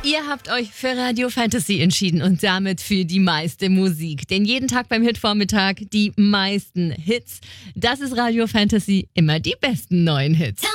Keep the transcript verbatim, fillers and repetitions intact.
Ihr habt euch für Radio Fantasy entschieden und damit für die meiste Musik. Denn jeden Tag beim Hitvormittag die meisten Hits. Das ist Radio Fantasy, immer die besten neuen Hits.